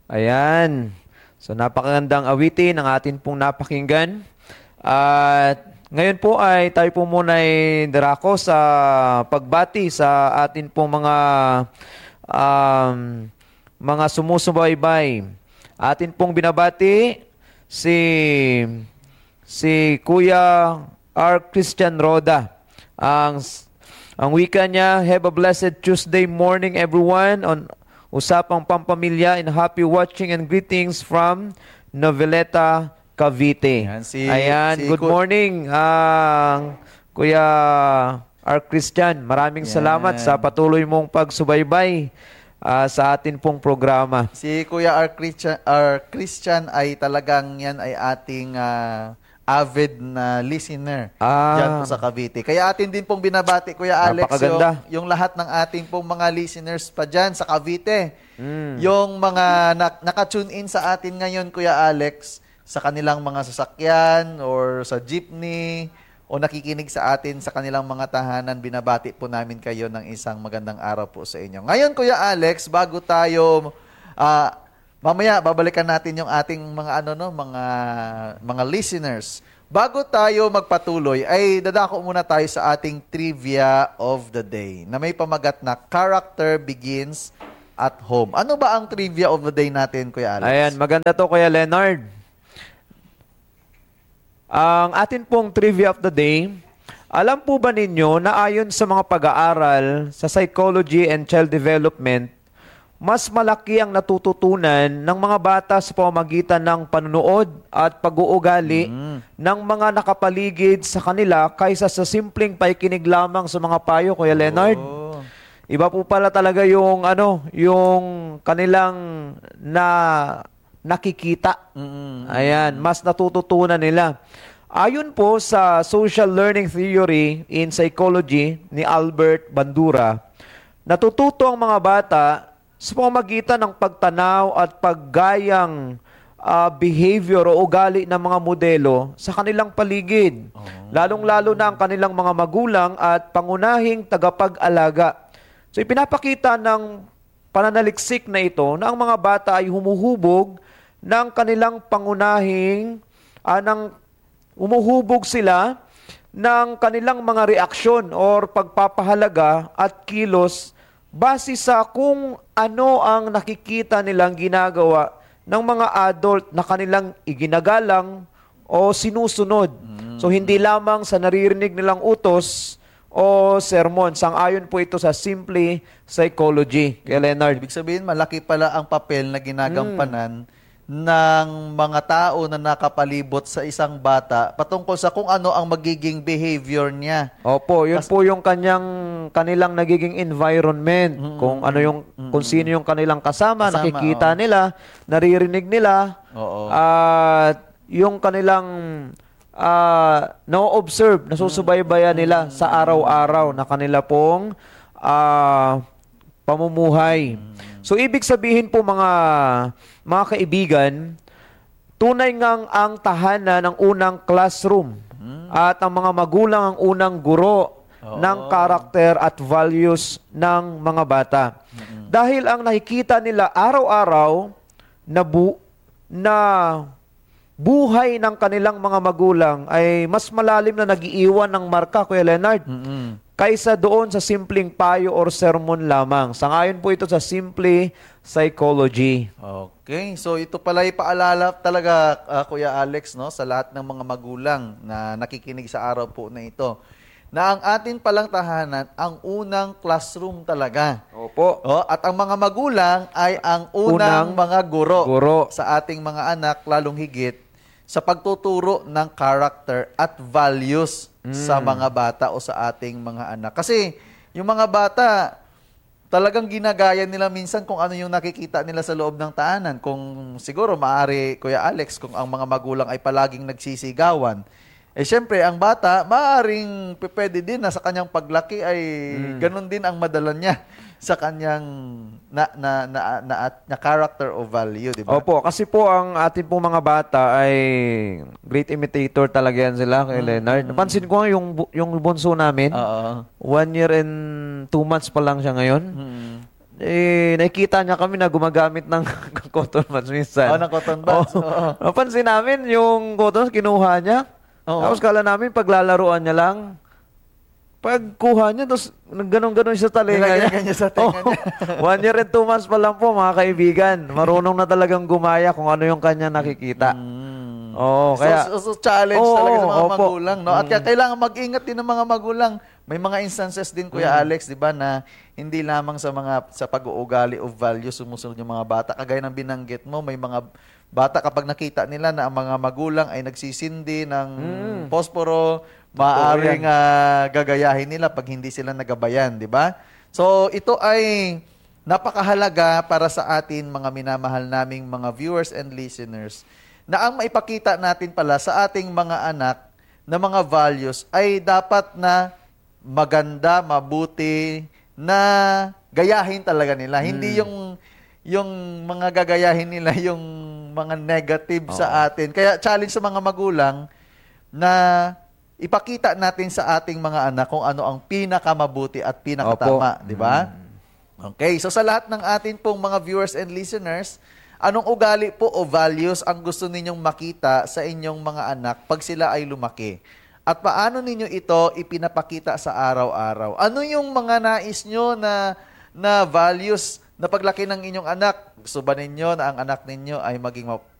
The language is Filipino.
Ayan. So napakagandang awitin ang atin pong napakinggan. At ngayon po ay tayo po muna ay darako sa pagbati sa atin pong mga sumusubaybay. Atin pong binabati si Kuya R. Christian Roda. Ang wika niya, have a blessed Tuesday morning everyone on Usapang Pampamilya and happy watching and greetings from Noveleta, Cavite. Ayan, good morning, Kuya R. Christian. Maraming salamat sa patuloy mong pagsubaybay sa atin pong programa. Si Kuya R. Christian ay talagang yan ay ating avid na listener dyan po sa Cavite. Kaya atin din pong binabati, Kuya Alex, yung lahat ng ating pong mga listeners pa dyan sa Cavite. Yung mga naka-tune in sa atin ngayon, Kuya Alex, sa kanilang mga sasakyan or sa jeepney o nakikinig sa atin sa kanilang mga tahanan, binabati po namin kayo ng isang magandang araw po sa inyo. Ngayon, Kuya Alex, bago tayo mamaya babalikan natin yung ating mga listeners. Bago tayo magpatuloy, ay dadako muna tayo sa ating trivia of the day na may pamagat na character begins at home. Ano ba ang trivia of the day natin, Kuya Alex? Ayan, maganda to, Kuya Leonard. Ang atin pong trivia of the day, alam po ba ninyo na ayon sa mga pag-aaral sa psychology and child development, mas malaki ang natututunan ng mga bata sa pamamagitan ng panunood at pag-uugali ng mga nakapaligid sa kanila kaysa sa simpleng pakikinig lamang sa mga payo, Kuya Leonard. Iba po pala talaga yung yung kanilang nakikita. Ayan, mas natututunan nila. Ayon po sa social learning theory in psychology ni Albert Bandura, natututo ang mga bata sa pamamagitan ng pagtanaw at paggayang behavior o ugali ng mga modelo sa kanilang paligid. Lalong-lalo na ang kanilang mga magulang at pangunahing tagapag-alaga. So ipinapakita ng pananaliksik na ito na ang mga bata ay humuhubog ng kanilang umuhubog sila ng kanilang mga reaksyon or pagpapahalaga at kilos base sa kung ano ang nakikita nilang ginagawa ng mga adult na kanilang iginagalang o sinusunod. So hindi lamang sa naririnig nilang utos o sermon. Sang-ayon po ito sa simple psychology. Kaya Leonard. Ibig sabihin, malaki pala ang papel na ginagampanan ng mga tao na nakapalibot sa isang bata patungkol sa kung ano ang magiging behavior niya. Opo, yun po yung kanilang nagiging environment. Kung sino yung kanilang kasama nakikita nila, naririnig nila, at yung kanilang na-observe, nasusubaybayan nila sa araw-araw na kanila pong pamumuhay. So, ibig sabihin po mga kaibigan, tunay ngang ang tahanan ng unang classroom at ang mga magulang ang unang guro ng karakter at values ng mga bata. Dahil ang nakikita nila araw-araw na buhay ng kanilang mga magulang ay mas malalim na nagiiwan ng marka, Kuya Leonard, kaysa doon sa simpleng payo or sermon lamang. Sangayon po ito sa simple psychology. Okay. So ito pala ay paalala talaga, Kuya Alex, no, sa lahat ng mga magulang na nakikinig sa araw po na ito, na ang atin palang tahanan ang unang classroom talaga. Opo. At ang mga magulang ay ang unang mga guro sa ating mga anak, lalong higit sa pagtuturo ng character at values sa mga bata o sa ating mga anak. Kasi yung mga bata, talagang ginagaya nila minsan kung ano yung nakikita nila sa loob ng tahanan. Kung siguro, maaari, Kuya Alex, kung ang mga magulang ay palaging nagsisigawan, syempre, ang bata, maaaring pwede din na sa kanyang paglaki ay ganun din ang madala niya sa kanyang na character o value, di ba? Opo, kasi po ang ating po mga bata ay great imitator talaga yan sila kay Leonard. Napansin ko nga yung bunso namin, 1 year and 2 months pa lang siya ngayon. nakikita niya kami na gumagamit ng cotton buds minsan. Ng cotton buds. Oo. Napansin namin yung cotton buds, kinuha niya. Oo. Tapos kala namin paglalaruan niya lang. Pagkuha niya, tapos ganon-ganon siya sa talinga niya. Nilagay niya sa tenga niya. 1 year and 2 months pa lang po, mga kaibigan. Marunong na talagang gumaya kung ano yung kanya nakikita. Kaya So challenge talaga sa mga opo. magulang, no? At kaya kailangan mag-ingat din ng mga magulang. May mga instances din, Kuya Alex, 'di ba, na hindi lamang sa pag-uugali o values sumusunod yung mga bata. Kagaya ng binanggit mo, may mga bata kapag nakita nila na ang mga magulang ay nagsisindi ng posporo, maaaring gagayahin nila pag hindi sila nagabayan, 'di ba? So ito ay napakahalaga para sa atin, mga minamahal naming mga viewers and listeners, na ang maipakita natin pala sa ating mga anak na mga values ay dapat na maganda, mabuti, na gayahin talaga nila. Hindi yung mga gagayahin nila yung mga negative sa atin. Kaya challenge sa mga magulang na ipakita natin sa ating mga anak kung ano ang pinakamabuti at pinakatama, di ba? Okay, so sa lahat ng atin pong mga viewers and listeners, anong ugali po o values ang gusto ninyong makita sa inyong mga anak pag sila ay lumaki? At paano ninyo ito ipinapakita sa araw-araw? Ano yung mga nais nyo na values na paglaki ng inyong anak? Gusto ba ninyo na ang anak ninyo ay maging